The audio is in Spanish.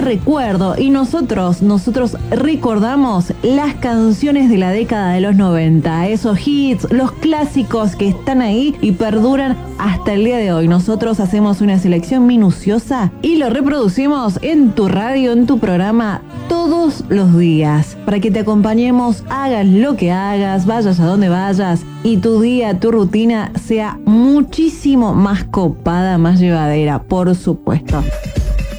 recuerdo y nosotros recordamos las canciones de la década de los 90, esos hits, los clásicos que están ahí y perduran hasta el día de hoy. Nosotros hacemos una selección minuciosa y lo reproducimos en tu radio, en tu programa todos los días para que te acompañemos, hagas lo que hagas, vayas a donde vayas y tu día, tu rutina sea muchísimo más copada, más llevadera, por supuesto.